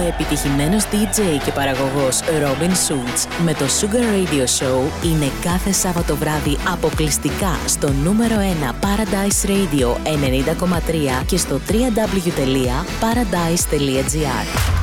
επιτυχημένος DJ και παραγωγός Robin Schulz με το Sugar Radio Show είναι κάθε Σάββατο βράδυ αποκλειστικά στο νούμερο 1 Paradise Radio 90,3 και στο www.paradise.gr.